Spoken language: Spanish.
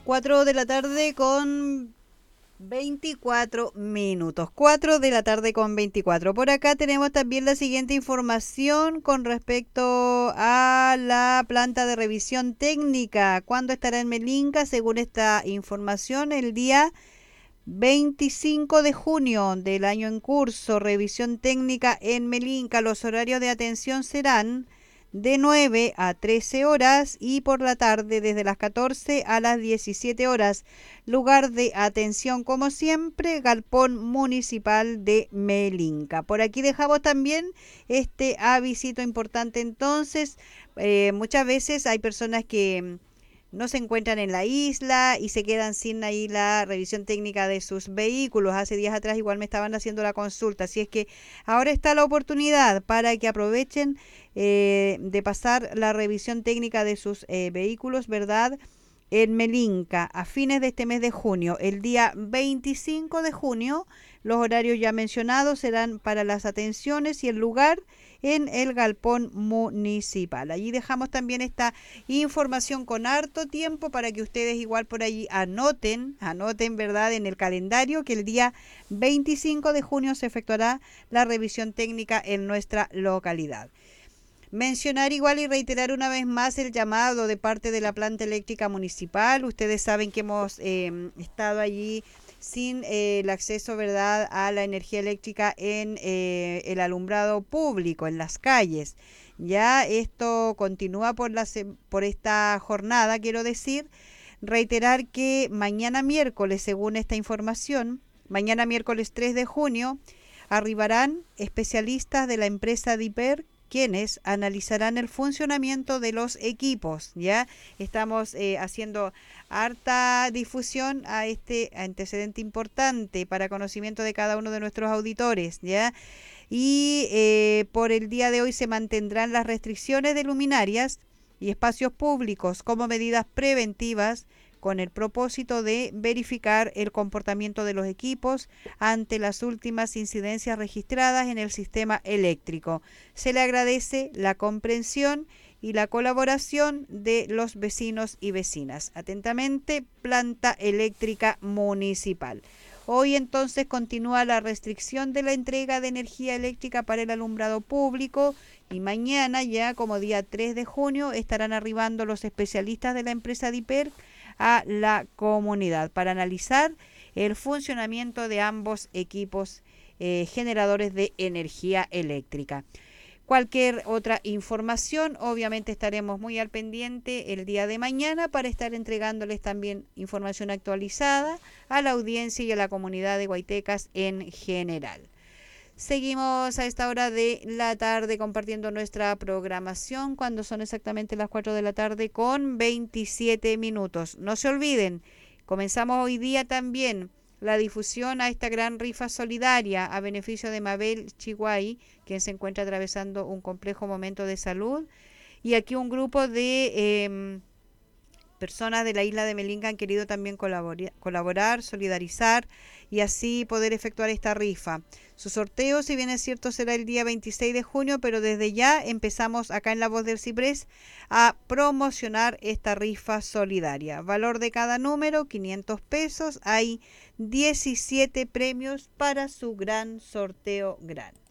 4 de la tarde con 24 minutos. 4 de la tarde con 24. Por acá tenemos también la siguiente información con respecto a la planta de revisión técnica. ¿Cuándo estará en Melinca? Según esta información, el día 25 de junio del año en curso. Revisión técnica en Melinca. Los horarios de atención serán de 9 a 13 horas y por la tarde desde las 14 a las 17 horas. Lugar de atención, como siempre, Galpón Municipal de Melinca. Por aquí dejamos también este avisito importante entonces. Muchas veces hay personas que no se encuentran en la isla y se quedan sin ahí la revisión técnica de sus vehículos. Hace días atrás igual me estaban haciendo la consulta, así es que ahora está la oportunidad para que aprovechen de pasar la revisión técnica de sus vehículos, ¿verdad? En Melinca a fines de este mes de junio. El día 25 de junio, los horarios ya mencionados serán para las atenciones y el lugar en el Galpón Municipal. Allí dejamos también esta información con harto tiempo para que ustedes igual por allí anoten, ¿verdad? En el calendario que el día 25 de junio se efectuará la revisión técnica en nuestra localidad. Mencionar igual y reiterar una vez más el llamado de parte de la planta eléctrica municipal. Ustedes saben que hemos estado allí sin el acceso, ¿verdad?, a la energía eléctrica en el alumbrado público, en las calles. Ya esto continúa por esta jornada, quiero decir. Reiterar que mañana miércoles, según esta información, mañana miércoles 3 de junio, arribarán especialistas de la empresa DIPER quienes analizarán el funcionamiento de los equipos. Ya estamos haciendo harta difusión a este antecedente importante para conocimiento de cada uno de nuestros auditores, ya. Y por el día de hoy se mantendrán las restricciones de luminarias y espacios públicos como medidas preventivas con el propósito de verificar el comportamiento de los equipos ante las últimas incidencias registradas en el sistema eléctrico. Se le agradece la comprensión y la colaboración de los vecinos y vecinas. Atentamente, Planta Eléctrica Municipal. Hoy entonces continúa la restricción de la entrega de energía eléctrica para el alumbrado público y mañana ya como día 3 de junio estarán arribando los especialistas de la empresa DIPER a la comunidad para analizar el funcionamiento de ambos equipos generadores de energía eléctrica. Cualquier otra información, obviamente estaremos muy al pendiente el día de mañana para estar entregándoles también información actualizada a la audiencia y a la comunidad de Guaitecas en general. Seguimos a esta hora de la tarde compartiendo nuestra programación cuando son exactamente las 4 de la tarde con 27 minutos. No se olviden, comenzamos hoy día también la difusión a esta gran rifa solidaria a beneficio de Mabel Chihuay, quien se encuentra atravesando un complejo momento de salud. Y aquí un grupo de personas de la isla de Melinca han querido también colaborar, solidarizar y así poder efectuar esta rifa. Su sorteo, si bien es cierto, será el día 26 de junio, pero desde ya empezamos acá en La Voz del Ciprés a promocionar esta rifa solidaria. Valor de cada número, 500 pesos. Hay 17 premios para su gran sorteo grande.